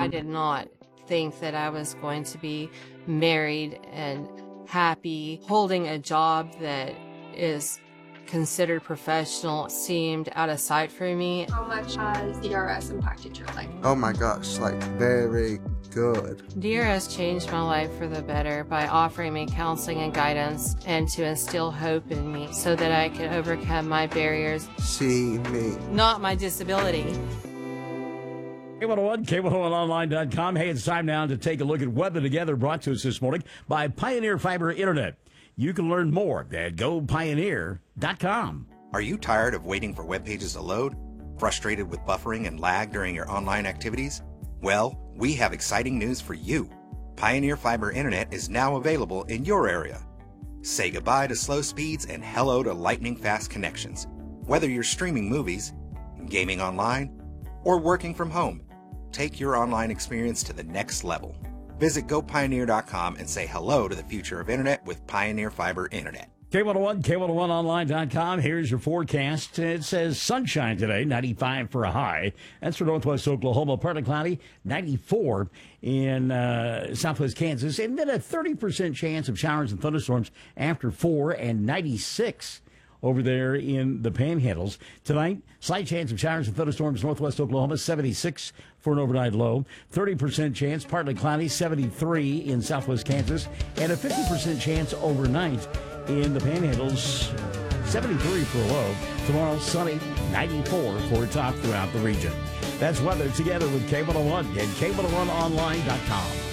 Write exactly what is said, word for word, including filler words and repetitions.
I did not think that I was going to be married and happy. Holding a job that is considered professional seemed out of sight for me. How much has D R S impacted your life? Oh my gosh, like very good. D R S changed my life for the better by offering me counseling and guidance and to instill hope in me so that I could overcome my barriers. See me. Not my disability. K one oh one, K one oh one online dot com. Hey, it's time now to take a look at Weather Together, brought to us this morning by Pioneer Fiber Internet. You can learn more at go pioneer dot com. Are you tired of waiting for web pages to load? Frustrated with buffering and lag during your online activities? Well, we have exciting news for you. Pioneer Fiber Internet is now available in your area. Say goodbye to slow speeds and hello to lightning-fast connections. Whether you're streaming movies, gaming online, or working from home, take your online experience to the next level. Visit go pioneer dot com and say hello to the future of Internet with Pioneer Fiber Internet. K one oh one, K one oh one online dot com. Here's your forecast. It says sunshine today, ninety-five for a high. That's for northwest Oklahoma. Partly cloudy, ninety-four in uh, southwest Kansas. And then a thirty percent chance of showers and thunderstorms after four, and ninety-six over there in the Panhandles. Tonight, slight chance of showers and thunderstorms northwest Oklahoma, seventy-six for an overnight low. thirty percent chance, partly cloudy, seventy-three in southwest Kansas. And a fifty percent chance overnight in the Panhandles, seventy-three for a low. Tomorrow, sunny, ninety-four for a top throughout the region. That's weather together with K one oh one and K one oh one online dot com.